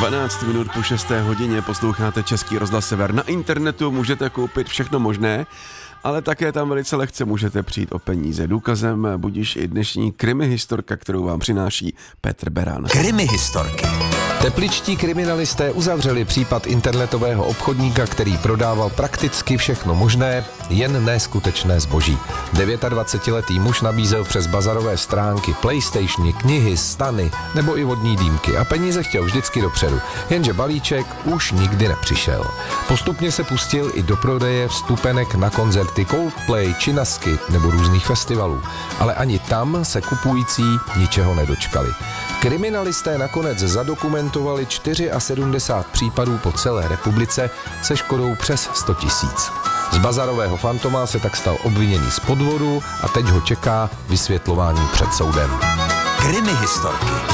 12 minut po 6. hodině posloucháte Český rozhlas Sever. Na internetu můžete koupit všechno možné, ale také tam velice lehce můžete přijít o peníze. Důkazem budiž i dnešní krimihistorka, kterou vám přináší Petr Beran. Krimihistorky. Tepličtí kriminalisté uzavřeli případ internetového obchodníka, který prodával prakticky všechno možné, jen neskutečné zboží. 29letý muž nabízel přes bazarové stránky PlayStationy, knihy, stany nebo i vodní dýmky a peníze chtěl vždycky dopředu, jenže balíček už nikdy nepřišel. Postupně se pustil i do prodeje vstupenek na koncerty Coldplay, Činasky nebo různých festivalů, ale ani tam se kupující ničeho nedočkali. Kriminalisté nakonec zadokumentovali 74 případů po celé republice se škodou přes 100 000. Z bazarového fantoma se tak stal obviněný z podvodu a teď ho čeká vysvětlování před soudem. Krimihistorky.